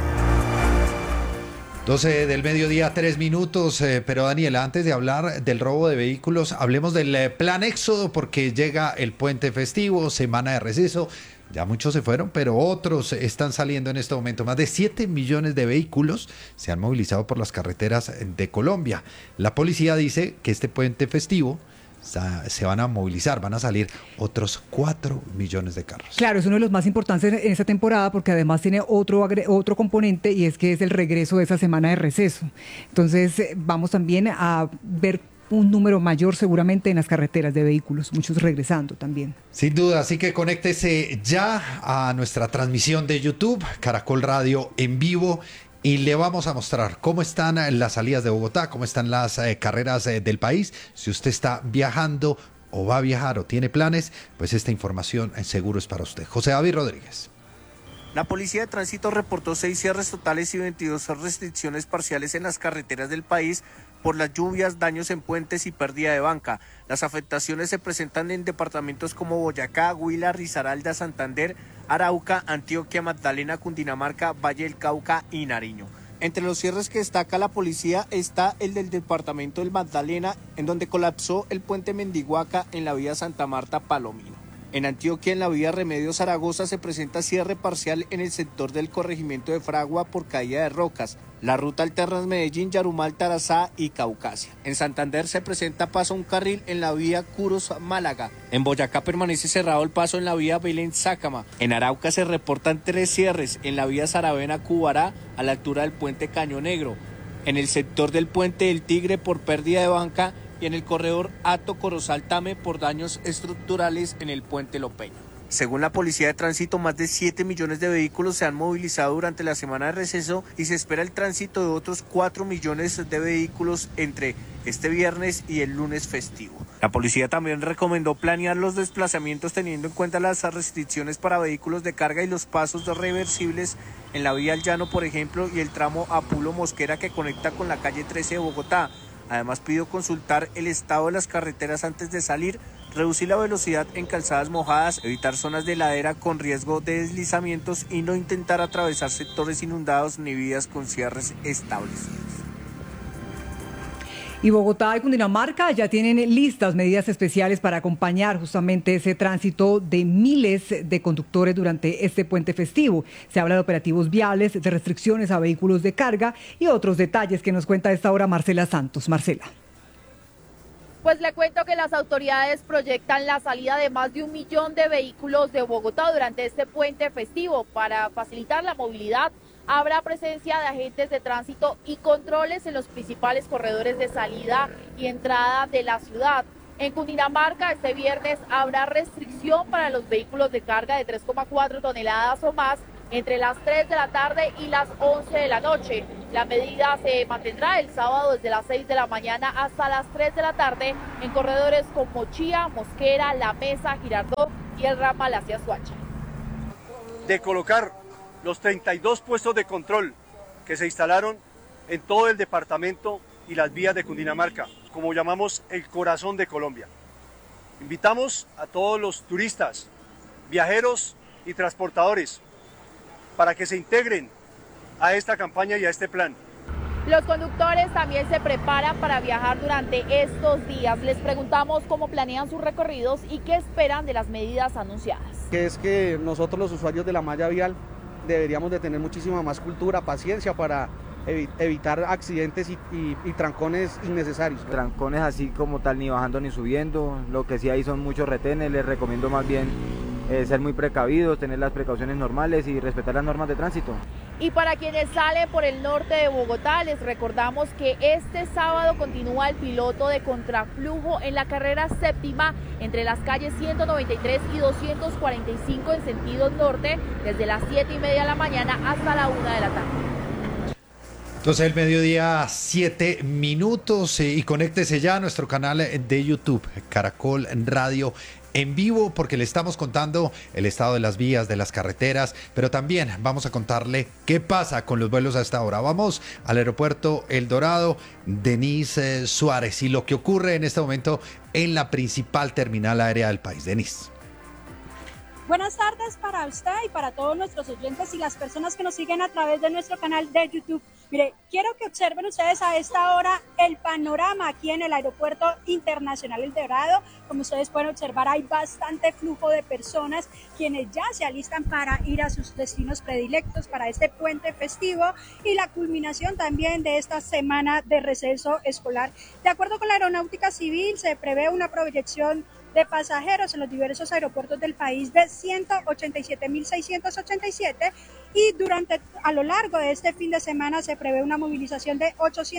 12 del mediodía, 3 minutos. Pero Daniela, antes de hablar del robo de vehículos, hablemos del plan Éxodo, porque llega el puente festivo, semana de receso. Ya muchos se fueron, pero otros están saliendo en este momento. Más de 7 millones de vehículos se han movilizado por las carreteras de Colombia. La policía dice que este puente festivo se van a movilizar, van a salir otros 4 millones de carros. Claro, es uno de los más importantes en esta temporada porque además tiene otro componente, y es que es el regreso de esa semana de receso. Entonces vamos también a ver un número mayor seguramente en las carreteras de vehículos, muchos regresando también. Sin duda, así que conéctese ya a nuestra transmisión de YouTube, Caracol Radio en vivo, y le vamos a mostrar cómo están las salidas de Bogotá, cómo están las carreras del país. Si usted está viajando o va a viajar o tiene planes, pues esta información seguro es para usted. José David Rodríguez. La Policía de Tránsito reportó 6 cierres totales y 22 restricciones parciales en las carreteras del país por las lluvias, daños en puentes y pérdida de banca. Las afectaciones se presentan en departamentos como Boyacá, Huila, Risaralda, Santander, Arauca, Antioquia, Magdalena, Cundinamarca, Valle del Cauca y Nariño. Entre los cierres que destaca la policía está el del departamento del Magdalena, en donde colapsó el puente Mendiguaca en la vía Santa Marta Palomino. En Antioquia, en la vía Remedios Zaragoza, se presenta cierre parcial en el sector del corregimiento de Fragua por caída de rocas. La ruta alterna es Medellín, Yarumal, Tarazá y Caucasia. En Santander se presenta paso a un carril en la vía Curos-Málaga. En Boyacá permanece cerrado el paso en la vía Belén-Sácama. En Arauca se reportan 3 cierres en la vía Saravena-Cubará a la altura del puente Caño Negro. En el sector del puente del Tigre por pérdida de banca y en el corredor Hato-Corozal-Tame por daños estructurales en el puente Lopeño. Según la Policía de Tránsito, más de 7 millones de vehículos se han movilizado durante la semana de receso y se espera el tránsito de otros 4 millones de vehículos entre este viernes y el lunes festivo. La policía también recomendó planear los desplazamientos teniendo en cuenta las restricciones para vehículos de carga y los pasos reversibles en la vía al Llano, por ejemplo, y el tramo Apulo Mosquera que conecta con la calle 13 de Bogotá. Además, pidió consultar el estado de las carreteras antes de salir, reducir la velocidad en calzadas mojadas, evitar zonas de ladera con riesgo de deslizamientos y no intentar atravesar sectores inundados ni vías con cierres establecidos. Y Bogotá y Cundinamarca ya tienen listas medidas especiales para acompañar justamente ese tránsito de miles de conductores durante este puente festivo. Se habla de operativos viales, de restricciones a vehículos de carga y otros detalles que nos cuenta a esta hora Marcela Santos. Marcela. Pues le cuento que las autoridades proyectan la salida de más de 1 millón de vehículos de Bogotá durante este puente festivo. Para facilitar la movilidad, habrá presencia de agentes de tránsito y controles en los principales corredores de salida y entrada de la ciudad. En Cundinamarca, este viernes habrá restricción para los vehículos de carga de 3,4 toneladas o más entre las 3 de la tarde y las 11 de la noche. La medida se mantendrá el sábado desde las 6 de la mañana hasta las 3 de la tarde en corredores como Chía, Mosquera, La Mesa, Girardot y el ramal hacia Soacha. De colocar los 32 puestos de control que se instalaron en todo el departamento y las vías de Cundinamarca, como llamamos el corazón de Colombia. Invitamos a todos los turistas, viajeros y transportadores para que se integren a esta campaña y a este plan. Los conductores también se preparan para viajar durante estos días. Les preguntamos cómo planean sus recorridos y qué esperan de las medidas anunciadas. Que es que nosotros los usuarios de la malla vial deberíamos de tener muchísima más cultura, paciencia para evitar accidentes y trancones innecesarios. Trancones así como tal ni bajando ni subiendo, lo que sí hay son muchos retenes, les recomiendo más bien ser muy precavidos, tener las precauciones normales y respetar las normas de tránsito. Y para quienes salen por el norte de Bogotá, les recordamos que este sábado continúa el piloto de contraflujo en la carrera séptima entre las calles 193 y 245 en sentido norte, desde las 7:30 de la mañana hasta la 1 de la tarde. Entonces el mediodía 7 minutos y conéctese ya a nuestro canal de YouTube, Caracol Radio en vivo, porque le estamos contando el estado de las vías, de las carreteras, pero también vamos a contarle qué pasa con los vuelos a esta hora. Vamos al aeropuerto El Dorado, Denise Suárez, y lo que ocurre en este momento en la principal terminal aérea del país. Denise. Buenas tardes para usted y para todos nuestros oyentes y las personas que nos siguen a través de nuestro canal de YouTube. Mire, quiero que observen ustedes a esta hora el panorama aquí en el Aeropuerto Internacional El Dorado. Como ustedes pueden observar, hay bastante flujo de personas quienes ya se alistan para ir a sus destinos predilectos para este puente festivo y la culminación también de esta semana de receso escolar. De acuerdo con la Aeronáutica Civil, se prevé una proyección de pasajeros en los diversos aeropuertos del país de 187.687 y a lo largo de este fin de semana se prevé una movilización de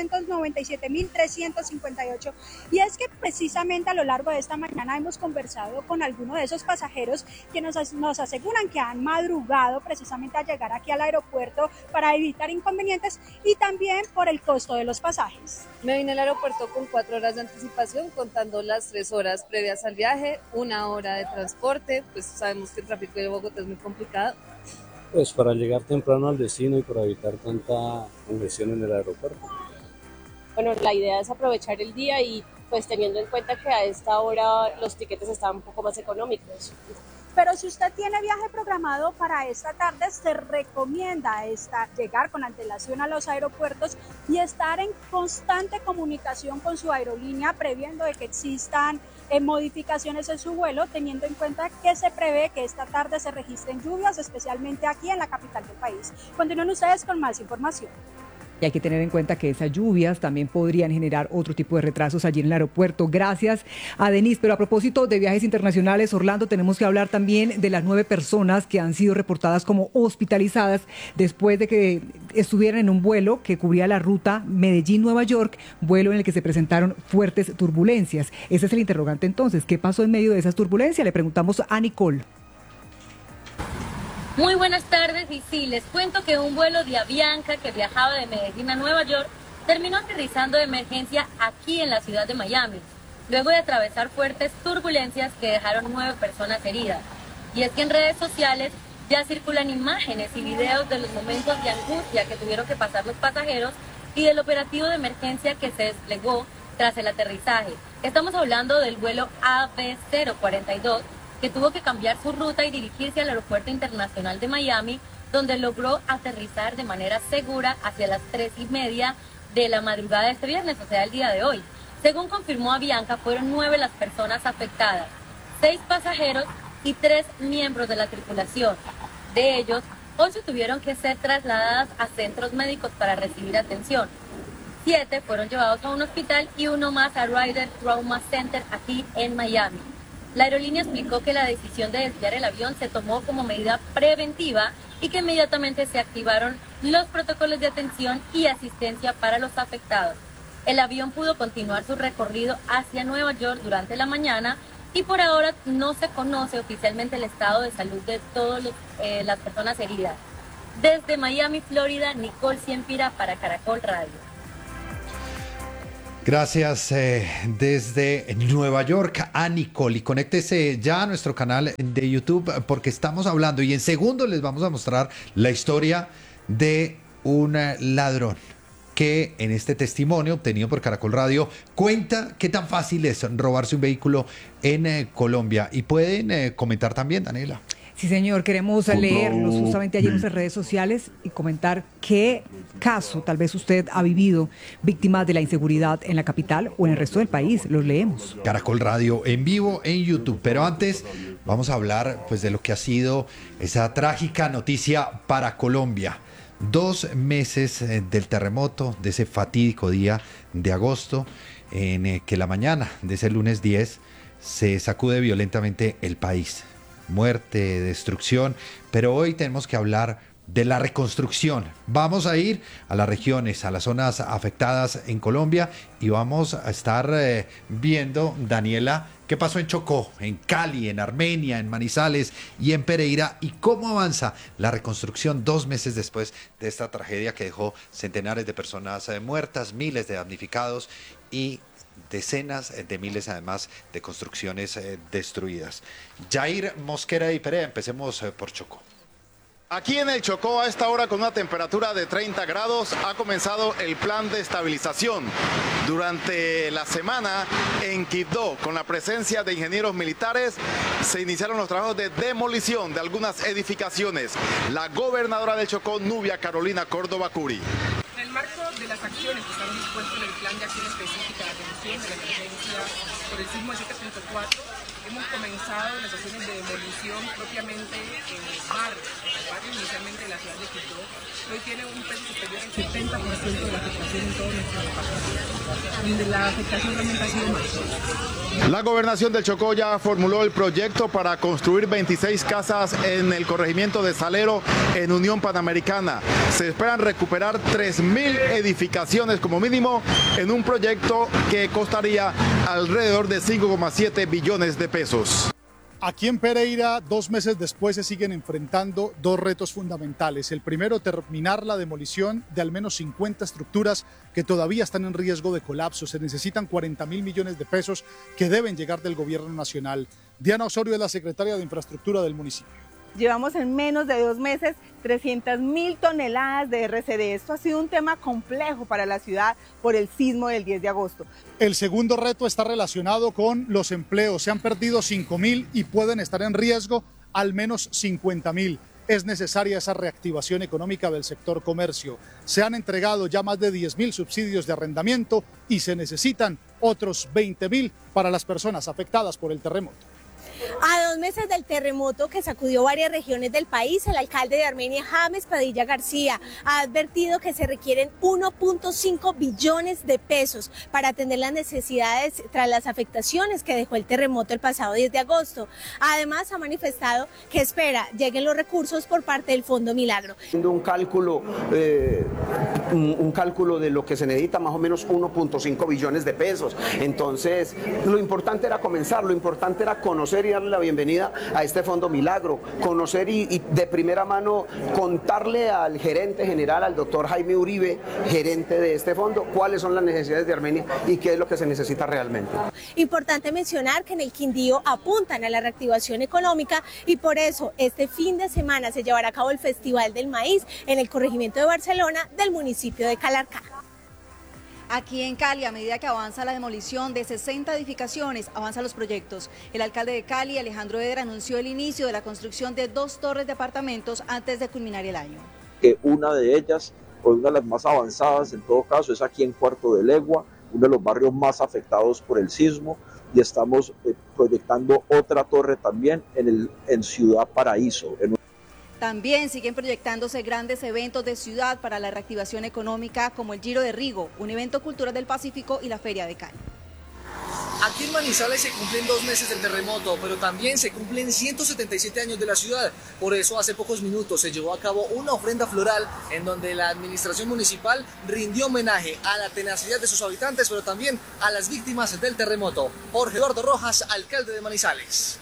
897.358. Y es que precisamente a lo largo de esta mañana hemos conversado con algunos de esos pasajeros que nos aseguran que han madrugado precisamente a llegar aquí al aeropuerto para evitar inconvenientes y también por el costo de los pasajes. Me vine al aeropuerto con 4 horas de anticipación, contando las 3 horas previas al viaje, 1 hora de transporte, pues sabemos que el tráfico de Bogotá es muy complicado. Pues para llegar temprano al destino y para evitar tanta congestión en el aeropuerto. Bueno, la idea es aprovechar el día y pues teniendo en cuenta que a esta hora los tiquetes están un poco más económicos. Pero si usted tiene viaje programado para esta tarde, se recomienda llegar con antelación a los aeropuertos y estar en constante comunicación con su aerolínea, previendo de que existan modificaciones en su vuelo, teniendo en cuenta que se prevé que esta tarde se registren lluvias, especialmente aquí en la capital del país. Continúen ustedes con más información. Y hay que tener en cuenta que esas lluvias también podrían generar otro tipo de retrasos allí en el aeropuerto. Gracias a Denise. Pero a propósito de viajes internacionales, Orlando, tenemos que hablar también de las 9 personas que han sido reportadas como hospitalizadas después de que estuvieran en un vuelo que cubría la ruta Medellín-Nueva York, vuelo en el que se presentaron fuertes turbulencias. Ese es el interrogante entonces. ¿Qué pasó en medio de esas turbulencias? Le preguntamos a Nicole. Muy buenas tardes, y sí, les cuento que un vuelo de Avianca que viajaba de Medellín a Nueva York terminó aterrizando de emergencia aquí en la ciudad de Miami, luego de atravesar fuertes turbulencias que dejaron 9 personas heridas. Y es que en redes sociales ya circulan imágenes y videos de los momentos de angustia que tuvieron que pasar los pasajeros y del operativo de emergencia que se desplegó tras el aterrizaje. Estamos hablando del vuelo AB042, que tuvo que cambiar su ruta y dirigirse al Aeropuerto Internacional de Miami, donde logró aterrizar de manera segura hacia las 3:30 de la madrugada de este viernes, o sea, el día de hoy. Según confirmó Avianca, fueron 9 las personas afectadas, 6 pasajeros y 3 miembros de la tripulación. De ellos, 8 tuvieron que ser trasladadas a centros médicos para recibir atención. 7 fueron llevados a un hospital y 1 más a Ryder Trauma Center aquí en Miami. La aerolínea explicó que la decisión de desviar el avión se tomó como medida preventiva y que inmediatamente se activaron los protocolos de atención y asistencia para los afectados. El avión pudo continuar su recorrido hacia Nueva York durante la mañana y por ahora no se conoce oficialmente el estado de salud de todas las personas heridas. Desde Miami, Florida, Nicole Siempira para Caracol Radio. Gracias desde Nueva York a Nicole, y conéctese ya a nuestro canal de YouTube porque estamos hablando y en segundos les vamos a mostrar la historia de un ladrón que en este testimonio obtenido por Caracol Radio cuenta qué tan fácil es robarse un vehículo en Colombia. Y pueden comentar también, Daniela. Sí, señor, queremos leerlos justamente allí en nuestras redes sociales y comentar qué caso tal vez usted ha vivido víctima de la inseguridad en la capital o en el resto del país. Los leemos. Caracol Radio en vivo en YouTube. Pero antes vamos a hablar pues de lo que ha sido esa trágica noticia para Colombia. 2 meses del terremoto, de ese fatídico día de agosto, en que la mañana de ese lunes 10 se sacude violentamente el país. Muerte, destrucción, pero hoy tenemos que hablar de la reconstrucción. Vamos a ir a las regiones, a las zonas afectadas en Colombia y vamos a estar viendo, Daniela, qué pasó en Chocó, en Cali, en Armenia, en Manizales y en Pereira y cómo avanza la reconstrucción 2 meses después de esta tragedia que dejó centenares de personas muertas, miles de damnificados y decenas de miles además de construcciones destruidas. Jair Mosquera y Perea, empecemos por Chocó. Aquí en el Chocó, a esta hora con una temperatura de 30 grados, ha comenzado el plan de estabilización. Durante la semana en Quibdó, con la presencia de ingenieros militares, se iniciaron los trabajos de demolición de algunas edificaciones. La gobernadora del Chocó, Nubia Carolina Córdoba Curi. En el marco de las acciones que están dispuestas en el plan de acción específica de atención de la emergencia por el sismo de 7.4, hemos comenzado las acciones de demolición propiamente en el barrio inicialmente de la ciudad de Quibdó. Hoy tiene un peso superior al 70% de la afectación en todo nuestro departamento, donde la afectación realmente ha sido más. La gobernación del Chocó ya formuló el proyecto para construir 26 casas en el corregimiento de Salero en Unión Panamericana. Se esperan recuperar 3.000 edificaciones como mínimo en un proyecto que costaría alrededor de 5,7 billones de pesos. Aquí en Pereira, 2 meses después, se siguen enfrentando 2 retos fundamentales. El primero, terminar la demolición de al menos 50 estructuras que todavía están en riesgo de colapso. Se necesitan 40.000 millones de pesos que deben llegar del gobierno nacional. Diana Osorio es la secretaria de Infraestructura del municipio. Llevamos en menos de 2 meses 300.000 toneladas de RCD. Esto ha sido un tema complejo para la ciudad por el sismo del 10 de agosto. El segundo reto está relacionado con los empleos. Se han perdido 5.000 y pueden estar en riesgo al menos 50.000. Es necesaria esa reactivación económica del sector comercio. Se han entregado ya más de 10.000 subsidios de arrendamiento y se necesitan otros 20.000 para las personas afectadas por el terremoto. A 2 meses del terremoto que sacudió varias regiones del país, el alcalde de Armenia, James Padilla García, ha advertido que se requieren 1.5 billones de pesos para atender las necesidades tras las afectaciones que dejó el terremoto el pasado 10 de agosto. Además, ha manifestado que espera lleguen los recursos por parte del Fondo Milagro. Un cálculo de lo que se necesita, más o menos 1.5 billones de pesos. Entonces, lo importante era comenzar, lo importante era conocer y darle la bienvenida a este Fondo Milagro, conocer y de primera mano contarle al gerente general, al doctor Jaime Uribe, gerente de este fondo, cuáles son las necesidades de Armenia y qué es lo que se necesita realmente. Importante mencionar que en el Quindío apuntan a la reactivación económica y por eso este fin de semana se llevará a cabo el Festival del Maíz en el corregimiento de Barcelona del municipio de Calarcá. Aquí en Cali, a medida que avanza la demolición de 60 edificaciones, avanzan los proyectos. El alcalde de Cali, Alejandro Edera, anunció el inicio de la construcción de 2 torres de apartamentos antes de culminar el año. Que una de ellas, o una de las más avanzadas en todo caso, es aquí en Cuarto de Legua, uno de los barrios más afectados por el sismo, y estamos proyectando otra torre también en Ciudad Paraíso. También siguen proyectándose grandes eventos de ciudad para la reactivación económica, como el Giro de Rigo, un evento cultural del Pacífico, y la Feria de Cali. Aquí en Manizales se cumplen 2 meses del terremoto, pero también se cumplen 177 años de la ciudad. Por eso hace pocos minutos se llevó a cabo una ofrenda floral en donde la administración municipal rindió homenaje a la tenacidad de sus habitantes, pero también a las víctimas del terremoto. Jorge Eduardo Rojas, alcalde de Manizales.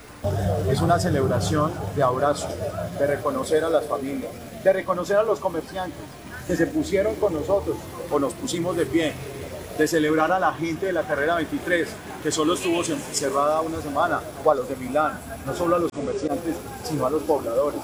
Es una celebración de abrazo, de reconocer a las familias, de reconocer a los comerciantes que se pusieron con nosotros o nos pusimos de pie, de celebrar a la gente de la carrera 23 que solo estuvo cerrada una semana, o a los de Milán, no solo a los comerciantes sino a los pobladores.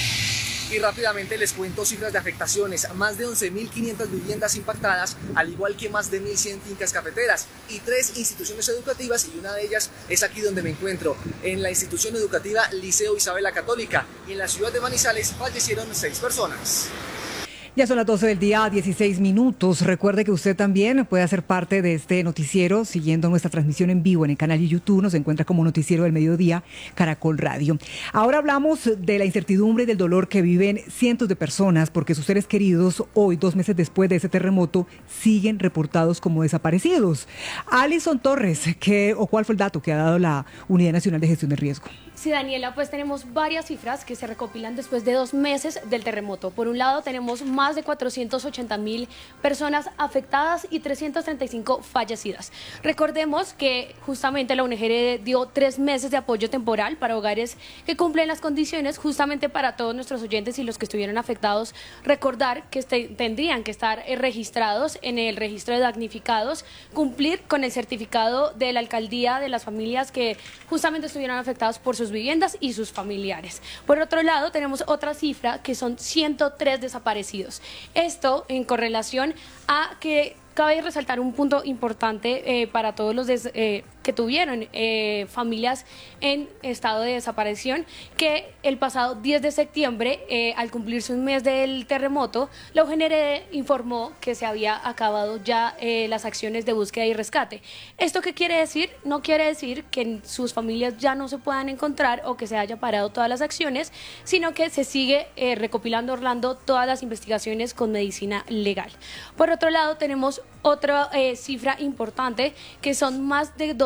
Y rápidamente les cuento cifras de afectaciones: más de 11.500 viviendas impactadas, al igual que más de 1.100 fincas cafeteras y 3 instituciones educativas, y una de ellas es aquí donde me encuentro, en la institución educativa Liceo Isabel la Católica, y en la ciudad de Manizales fallecieron 6 personas. Ya son las 12 del día, 16 minutos. Recuerde que usted también puede hacer parte de este noticiero siguiendo nuestra transmisión en vivo en el canal de YouTube. Nos encuentra como Noticiero del Mediodía, Caracol Radio. Ahora hablamos de la incertidumbre y del dolor que viven cientos de personas porque sus seres queridos hoy, 2 meses después de ese terremoto, siguen reportados como desaparecidos. Alison Torres, ¿cuál fue el dato que ha dado la Unidad Nacional de Gestión de Riesgo? Sí, Daniela, pues tenemos varias cifras que se recopilan después de 2 meses del terremoto. Por un lado, tenemos más de 480.000 personas afectadas y 335 fallecidas. Recordemos que justamente la UNGR dio 3 meses de apoyo temporal para hogares que cumplen las condiciones, justamente para todos nuestros oyentes y los que estuvieron afectados. Recordar que tendrían que estar registrados en el registro de damnificados, cumplir con el certificado de la alcaldía de las familias que justamente estuvieron afectados por sus viviendas y sus familiares. Por otro lado, tenemos otra cifra que son 103 desaparecidos. Esto en correlación a que cabe resaltar un punto importante para todos los que tuvieron familias en estado de desaparición, que el pasado 10 de septiembre, al cumplirse un mes del terremoto, la UNGR informó que se había acabado ya las acciones de búsqueda y rescate. ¿Esto qué quiere decir? No quiere decir que sus familias ya no se puedan encontrar o que se haya parado todas las acciones, sino que se sigue recopilando, Orlando, todas las investigaciones con medicina legal. Por otro lado, tenemos otra cifra importante, que son más de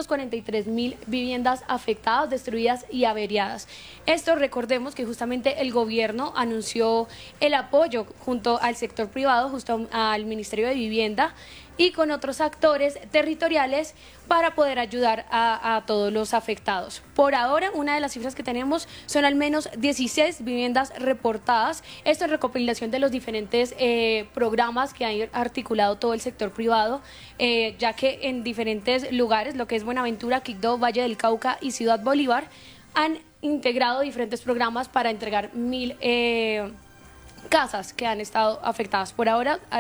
243.000 viviendas afectadas, destruidas y averiadas. Esto, recordemos que justamente el gobierno anunció el apoyo junto al sector privado, justo al Ministerio de Vivienda y con otros actores territoriales para poder ayudar a todos los afectados. Por ahora, una de las cifras que tenemos son al menos 16 viviendas reportadas. Esto en recopilación de los diferentes programas que ha articulado todo el sector privado, ya que en diferentes lugares, lo que es Buenaventura, Quibdó, Valle del Cauca y Ciudad Bolívar, han integrado diferentes programas para entregar 1.000 casas que han estado afectadas. Por ahora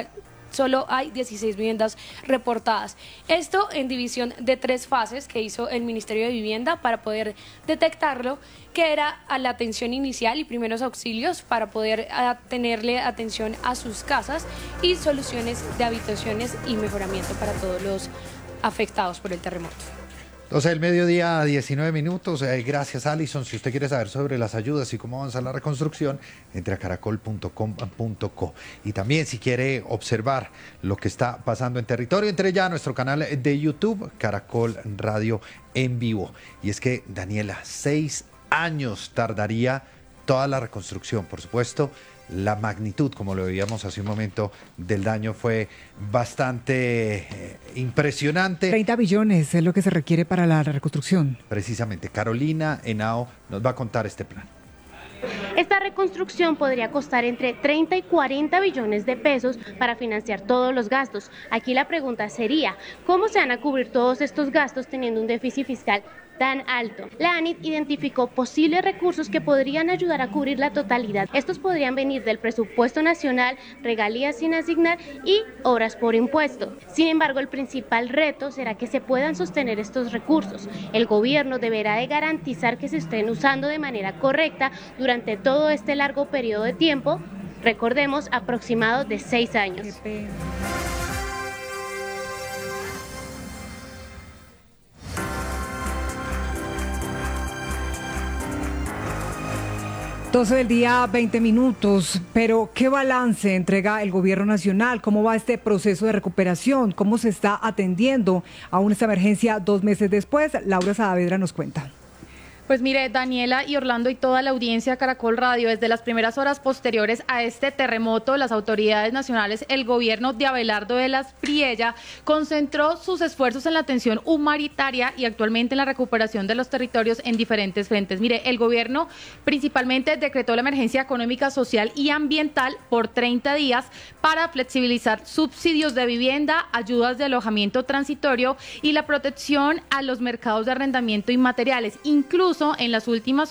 solo hay 16 viviendas reportadas. Esto en división de 3 fases que hizo el Ministerio de Vivienda para poder detectarlo, que era a la atención inicial y primeros auxilios para poder tenerle atención a sus casas y soluciones de habitaciones y mejoramiento para todos los afectados por el terremoto. 12 del mediodía, 19 minutos. Gracias, Alison. Si usted quiere saber sobre las ayudas y cómo avanza la reconstrucción, entre a caracol.com.co. Y también si quiere observar lo que está pasando en territorio, entre ya a nuestro canal de YouTube, Caracol Radio en vivo. Y es que, Daniela, 6 años tardaría toda la reconstrucción. Por supuesto, la magnitud, como lo veíamos hace un momento, del daño fue bastante impresionante. 30 billones es lo que se requiere para la reconstrucción. Precisamente, Carolina Henao nos va a contar este plan. Esta reconstrucción podría costar entre 30 y 40 billones de pesos para financiar todos los gastos. Aquí la pregunta sería, ¿cómo se van a cubrir todos estos gastos teniendo un déficit fiscal tan alto? La ANIT identificó posibles recursos que podrían ayudar a cubrir la totalidad. Estos podrían venir del presupuesto nacional, regalías sin asignar y obras por impuesto. Sin embargo, el principal reto será que se puedan sostener estos recursos. El gobierno deberá de garantizar que se estén usando de manera correcta durante todo este largo periodo de tiempo, recordemos, aproximado de 6 años. 12 del día, 20 minutos, pero ¿qué balance entrega el gobierno nacional? ¿Cómo va este proceso de recuperación? ¿Cómo se está atendiendo aún esta emergencia 2 meses después? Laura Saavedra nos cuenta. Pues mire, Daniela y Orlando y toda la audiencia de Caracol Radio, desde las primeras horas posteriores a este terremoto, las autoridades nacionales, el gobierno de Abelardo de las Priella, concentró sus esfuerzos en la atención humanitaria y actualmente en la recuperación de los territorios en diferentes frentes. Mire, el gobierno principalmente decretó la emergencia económica, social y ambiental por 30 días para flexibilizar subsidios de vivienda, ayudas de alojamiento transitorio y la protección a los mercados de arrendamiento inmateriales. Incluso en las últimas